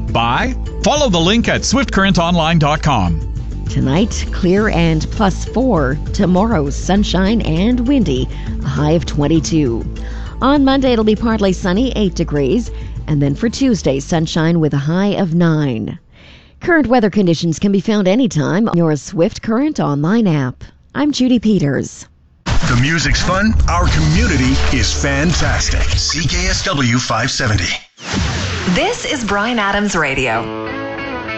Buy? Follow the link at swiftcurrentonline.com. Tonight, clear and +4. Tomorrow, sunshine and windy, a high of 22. On Monday, it'll be partly sunny, 8 degrees. And then for Tuesday, sunshine with a high of 9. Current weather conditions can be found anytime on your Swift Current online app. I'm Judy Peters. The music's fun. Our community is fantastic. CKSW 570. This is Bryan Adams Radio.